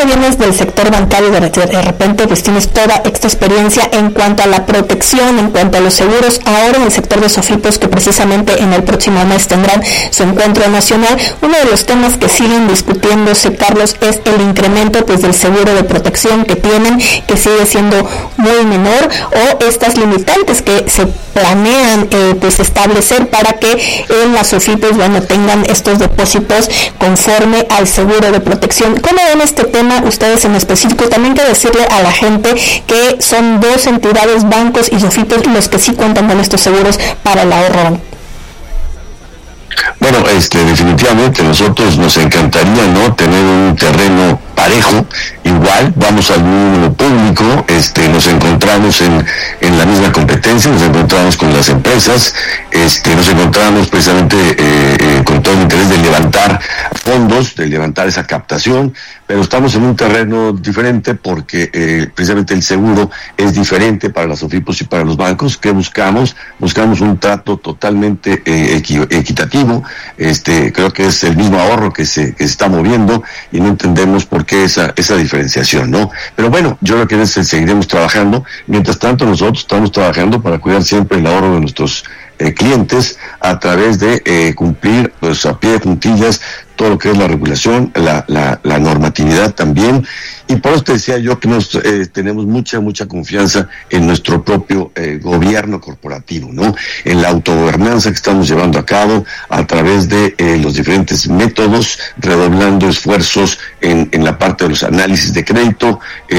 que vienes del sector bancario, de repente pues tienes toda esta experiencia en cuanto a la protección, en cuanto a los seguros, ahora en el sector de SOFIPOS, que precisamente en el próximo mes tendrán su encuentro nacional. Uno de los temas que siguen discutiéndose, Carlos, es el incremento pues del seguro de protección que tienen, que sigue siendo muy menor, o estas limitantes que se planean pues establecer para que en las SOFIPOS tengan estos depósitos conforme al seguro de protección. ¿Cómo ven este tema ustedes en específico? También que decirle a la gente que son dos entidades, bancos y SOFIPOS, los que sí cuentan con estos seguros para el ahorro. Bueno, definitivamente nosotros nos encantaría, ¿no?, tener un terreno parejo, igual, vamos al mundo público, nos encontramos en la misma competencia, nos encontramos con las empresas, nos encontramos precisamente con todo el interés de levantar fondos, de levantar esa captación, pero estamos en un terreno diferente porque precisamente el seguro es diferente para las SOFIPOS y para los bancos. ¿Qué buscamos? Buscamos un trato totalmente equitativo. Creo que es el mismo ahorro que se está moviendo y no entendemos por qué esa diferenciación, ¿no? Pero bueno, yo creo que seguiremos trabajando. Mientras tanto, nosotros estamos trabajando para cuidar siempre el ahorro de nuestros clientes a través de cumplir pues a pie de puntillas todo lo que es la regulación, la normatividad también, y por eso te decía yo que tenemos mucha confianza en nuestro propio gobierno corporativo, ¿no? En la autogobernanza que estamos llevando a cabo a través de los diferentes métodos, redoblando esfuerzos en la parte de los análisis de crédito,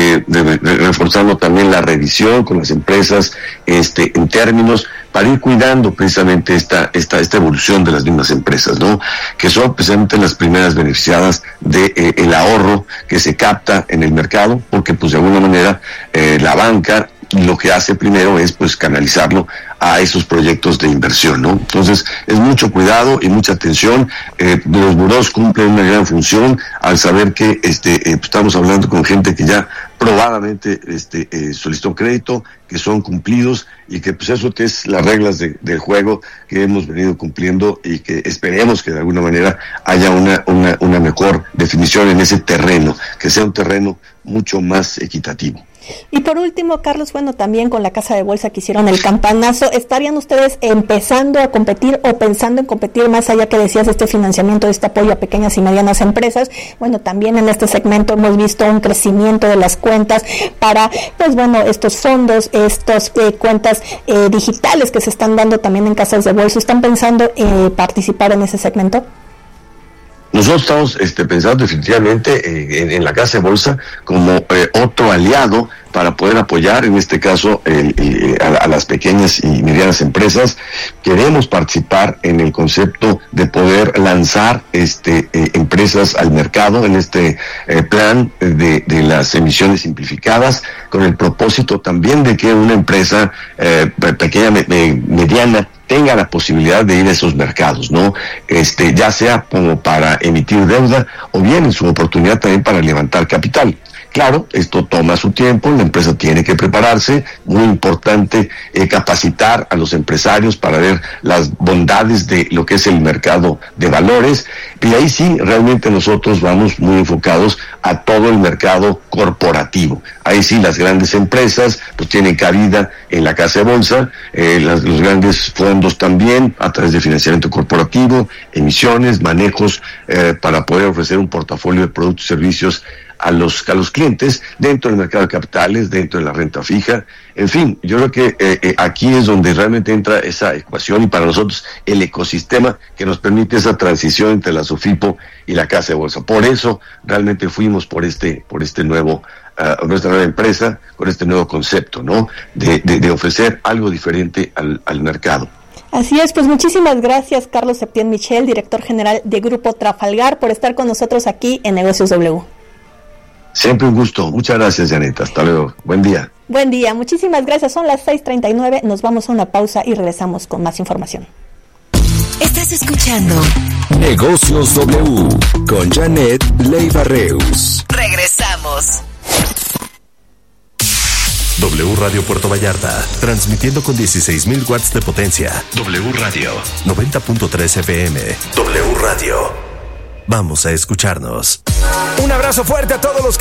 reforzando también la revisión con las empresas en términos para ir cuidando precisamente esta evolución de las mismas empresas, ¿no? Que son precisamente las primeras beneficiadas de el ahorro que se capta en el mercado, porque pues de alguna manera la banca lo que hace primero es pues canalizarlo a esos proyectos de inversión, ¿no? Entonces es mucho cuidado y mucha atención. Los burós cumplen una gran función al saber que estamos hablando con gente que ya probadamente solicitó crédito, que son cumplidos y que pues eso que es las reglas del juego que hemos venido cumpliendo y que esperemos que de alguna manera haya una mejor definición en ese terreno, que sea un terreno mucho más equitativo. Y por último, Carlos, también con la Casa de Bolsa que hicieron el campanazo, ¿estarían ustedes empezando a competir o pensando en competir más allá que decías este financiamiento, este apoyo a pequeñas y medianas empresas? También en este segmento hemos visto un crecimiento de las cuentas para, estos fondos, estas cuentas digitales que se están dando también en casas de bolsa. ¿Están pensando participar en ese segmento? Nosotros estamos pensando definitivamente en la Casa de Bolsa como otro aliado para poder apoyar, en este caso, a las pequeñas y medianas empresas. Queremos participar en el concepto de poder lanzar empresas al mercado en este plan de las emisiones simplificadas, con el propósito también de que una empresa pequeña, mediana, tenga la posibilidad de ir a esos mercados, ¿no? Ya sea como para emitir deuda o bien en su oportunidad también para levantar capital. Claro, esto toma su tiempo, la empresa tiene que prepararse, muy importante capacitar a los empresarios para ver las bondades de lo que es el mercado de valores, y ahí sí, realmente nosotros vamos muy enfocados a todo el mercado corporativo. Ahí sí, las grandes empresas pues tienen cabida en la Casa de Bolsa, los grandes fondos también, a través de financiamiento corporativo, emisiones, manejos, para poder ofrecer un portafolio de productos y servicios a los clientes dentro del mercado de capitales, dentro de la renta fija. En fin, yo creo que aquí es donde realmente entra esa ecuación y para nosotros el ecosistema que nos permite esa transición entre la SOFIPO y la Casa de Bolsa. Por eso realmente fuimos por nuestra nueva empresa, con este nuevo concepto, ¿no? De ofrecer algo diferente al mercado. Así es, pues muchísimas gracias, Carlos Septién Michel, director general de Grupo Trafalgar, por estar con nosotros aquí en Negocios W. Siempre un gusto. Muchas gracias, Janeta. Hasta luego. Buen día. Buen día. Muchísimas gracias. Son las 6:39. Nos vamos a una pausa y regresamos con más información. Estás escuchando Negocios W con Janet Leiva Reus. Regresamos. W Radio Puerto Vallarta, transmitiendo con 16,000 watts de potencia. W Radio 90.3 FM. W Radio. Vamos a escucharnos. Un abrazo fuerte a todos los que